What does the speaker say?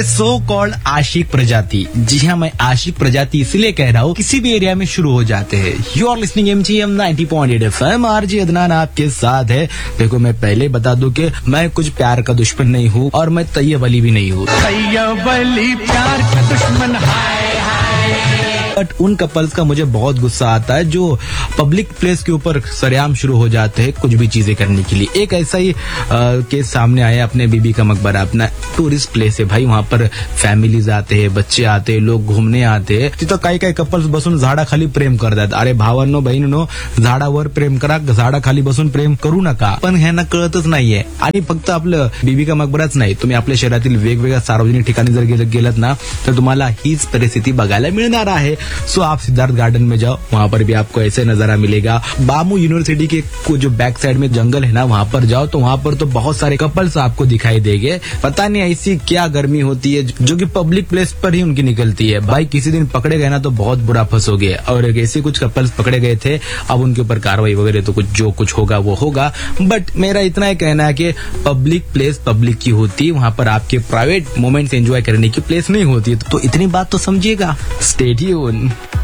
ये so called आशिक प्रजाति, जी हाँ मैं आशिक प्रजाति इसलिए कह रहा हूँ, किसी भी एरिया में शुरू हो जाते हैं। You are listening MGM 90.8 FM, RJ Adnan आपके साथ है। देखो मैं पहले बता दूं कि मैं कुछ प्यार का दुश्मन नहीं हूँ और मैं तैयब अली भी नहीं हूँ। तैयब अली प्यार का दुश्मन बट उन कपल्स का मुझे बहुत गुस्सा आता है जो पब्लिक प्लेस के ऊपर सरेआम शुरू हो जाते हैं कुछ भी चीजें करने के लिए। एक ऐसा ही केस सामने आया अपने बीबी का मकबरा, अपना टूरिस्ट प्लेस है भाई, वहाँ पर फैमिलीज आते हैं, बच्चे आते हैं, लोग घूमने आते हैं। तिथं काही काही कपल्स बसून झाडाखाली प्रेम करतात। अरे भावांनो बहिणींनो, झाडावर प्रेम करा, झाडाखाली बसून प्रेम करू नका, पण ह्यांना कळतच नाहीये। आणि फक्त आपलं बीबी का मकबराच नाही, तुम्ही आपल्या शहरातील वेगवेगळ्या सार्वजनिक ठिकाणी जर गेलात ना तर तुम्हाला हीच परिस्थिती बघायला मिळणार आहे। सो आप सिद्धार्थ गार्डन में जाओ, वहाँ पर भी आपको ऐसे नजारा मिलेगा। बामू यूनिवर्सिटी के जो बैक साइड में जंगल है ना, वहाँ पर जाओ तो वहाँ पर तो बहुत सारे कपल्स आपको दिखाई देंगे। पता नहीं ऐसी क्या गर्मी होती है जो कि पब्लिक प्लेस पर ही उनकी निकलती है। भाई किसी दिन पकड़े गए ना तो बहुत बुरा फंसोगे। और ऐसे कुछ कपल्स पकड़े गए थे, अब उनके ऊपर कार्रवाई वगैरह तो कुछ जो कुछ होगा वो होगा। बट मेरा इतना ही कहना है कि पब्लिक प्लेस पब्लिक की होती है, वहाँ पर आपके प्राइवेट मोमेंट्स एंजॉय करने की प्लेस नहीं होती। तो इतनी बात तो समझिएगा। Stay tune.